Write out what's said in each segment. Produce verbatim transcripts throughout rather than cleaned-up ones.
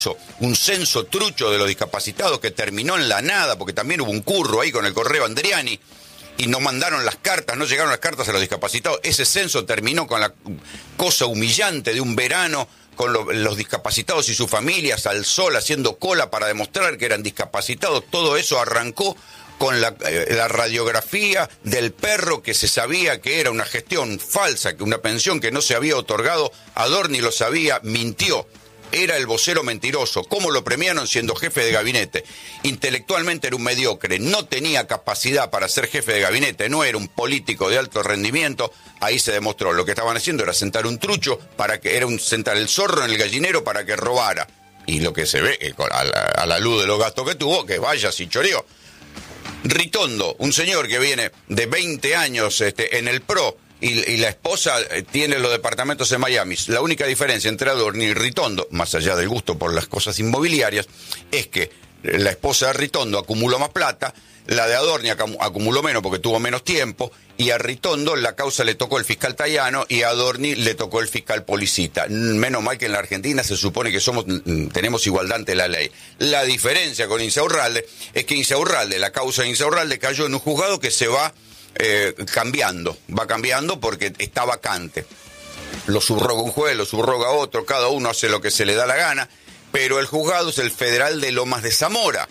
un censo trucho de los discapacitados que terminó en la nada, porque también hubo un curro ahí con el correo Andriani, y no mandaron las cartas, no llegaron las cartas a los discapacitados. Ese censo terminó con la cosa humillante de un verano, con lo, los discapacitados y sus familias al sol haciendo cola para demostrar que eran discapacitados. Todo eso arrancó con la, eh, la radiografía del perro, que se sabía que era una gestión falsa, que una pensión que no se había otorgado. Adorni lo sabía, mintió. Era el vocero mentiroso. ¿Cómo lo premiaron siendo jefe de gabinete? Intelectualmente era un mediocre, no tenía capacidad para ser jefe de gabinete, no era un político de alto rendimiento. Ahí se demostró. Lo que estaban haciendo era sentar un trucho, para que era un sentar el zorro en el gallinero para que robara. Y lo que se ve, eh, a, la, a la luz de los gastos que tuvo, que vaya si choreó. Ritondo, un señor que viene de veinte años este, en el P R O, Y, y la esposa tiene los departamentos en Miami. La única diferencia entre Adorni y Ritondo, más allá del gusto por las cosas inmobiliarias, es que la esposa de Ritondo acumuló más plata, la de Adorni acumuló menos porque tuvo menos tiempo, y a Ritondo la causa le tocó el fiscal Tayano y a Adorni le tocó el fiscal Policita. Menos mal que en la Argentina se supone que somos tenemos igualdad ante la ley. La diferencia con Insaurralde es que Insaurralde, la causa de Insaurralde cayó en un juzgado que se va Eh, cambiando, va cambiando porque está vacante. Lo subroga un juez, lo subroga otro, cada uno hace lo que se le da la gana, pero el juzgado es el Federal de Lomas de Zamora.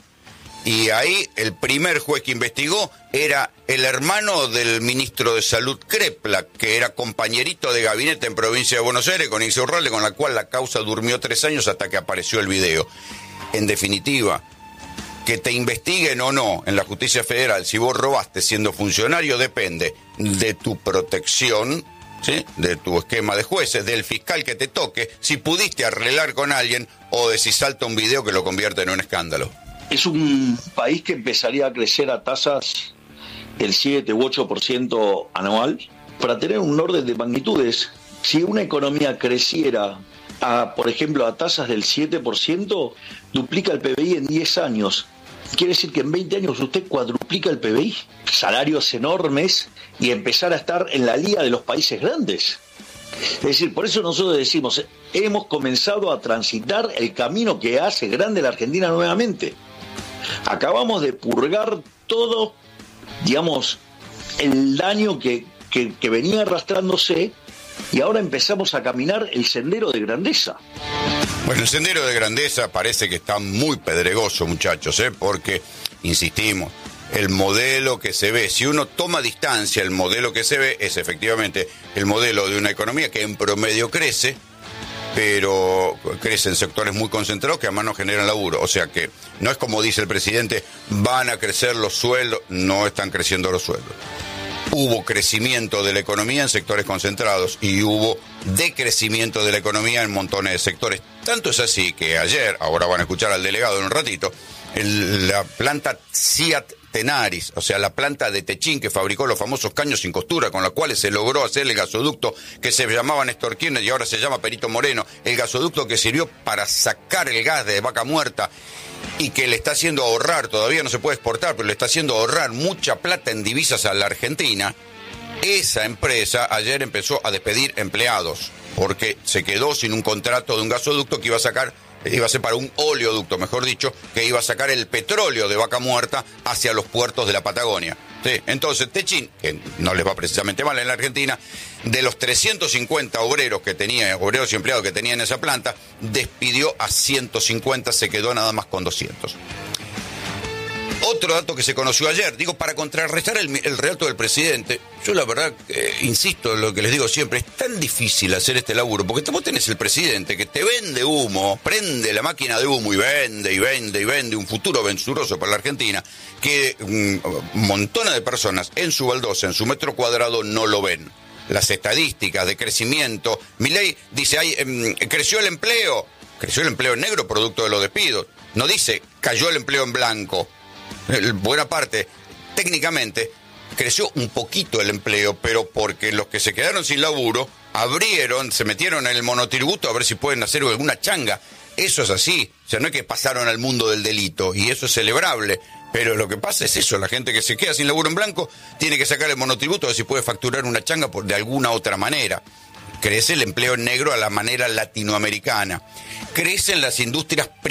Y ahí el primer juez que investigó era el hermano del ministro de Salud, Crepla, que era compañerito de gabinete en Provincia de Buenos Aires con Insaurralde, con la cual la causa durmió tres años hasta que apareció el video. En definitiva, que te investiguen o no en la justicia federal si vos robaste siendo funcionario depende de tu protección, ¿sí?, de tu esquema de jueces, del fiscal que te toque, si pudiste arreglar con alguien o de si salta un video que lo convierte en un escándalo. Es un país que empezaría a crecer a tasas del siete u ocho por ciento anual. Para tener un orden de magnitudes, si una economía creciera a, por ejemplo, a tasas del siete por ciento, duplica el P B I en diez años. Quiere decir que en veinte años usted cuadruplica el P B I, salarios enormes, y empezar a estar en la liga de los países grandes. Es decir, por eso nosotros decimos, hemos comenzado a transitar el camino que hace grande la Argentina nuevamente. Acabamos de purgar todo, digamos, el daño que, que, que venía arrastrándose, y ahora empezamos a caminar el sendero de grandeza. Bueno, el sendero de grandeza parece que está muy pedregoso, muchachos, ¿eh? Porque, insistimos, el modelo que se ve, si uno toma distancia, el modelo que se ve es efectivamente el modelo de una economía que en promedio crece, pero crece en sectores muy concentrados que además no generan laburo. O sea que no es como dice el presidente, van a crecer los sueldos, no están creciendo los sueldos. Hubo crecimiento de la economía en sectores concentrados y hubo decrecimiento de la economía en montones de sectores. Tanto es así que ayer, ahora van a escuchar al delegado en un ratito, el, la planta Siat Tenaris, o sea, la planta de Techín que fabricó los famosos caños sin costura, con los cuales se logró hacer el gasoducto que se llamaba Néstor Kirchner y ahora se llama Perito Moreno, el gasoducto que sirvió para sacar el gas de Vaca Muerta y que le está haciendo ahorrar, todavía no se puede exportar, pero le está haciendo ahorrar mucha plata en divisas a la Argentina. Esa empresa ayer empezó a despedir empleados porque se quedó sin un contrato de un gasoducto que iba a sacar, iba a ser para un oleoducto, mejor dicho, que iba a sacar el petróleo de Vaca Muerta hacia los puertos de la Patagonia. Sí, entonces Techín, que no les va precisamente mal en la Argentina, de los trescientos cincuenta obreros que tenía, obreros y empleados que tenía en esa planta, despidió a ciento cincuenta, se quedó nada más con doscientos. Otro dato que se conoció ayer, digo, para contrarrestar el, el relato del presidente, yo la verdad, eh, insisto en lo que les digo siempre, es tan difícil hacer este laburo, porque vos tenés el presidente que te vende humo, prende la máquina de humo y vende, y vende, y vende un futuro venturoso para la Argentina, que um, montones de personas en su baldosa, en su metro cuadrado, no lo ven. Las estadísticas de crecimiento, Milei dice, ay, um, creció el empleo, creció el empleo en negro producto de los despidos, no dice, cayó el empleo en blanco. Buena parte, técnicamente, creció un poquito el empleo, pero porque los que se quedaron sin laburo abrieron, se metieron en el monotributo a ver si pueden hacer alguna changa. Eso es así, o sea, no es que pasaron al mundo del delito, y eso es celebrable, pero lo que pasa es eso, la gente que se queda sin laburo en blanco tiene que sacar el monotributo a ver si puede facturar una changa por, de alguna otra manera. Crece el empleo negro a la manera latinoamericana. crecen las industrias